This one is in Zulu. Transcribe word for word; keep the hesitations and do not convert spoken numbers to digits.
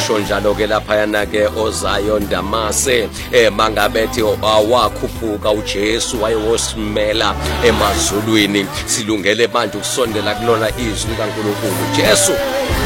esho njalo ke lapha yana ke ozayo Ndamase eh mangabethi awakhuphuka uJesu wayewosimela emazulwini silungele manje ukusondela kulona izwi likaNkulunkulu Jesu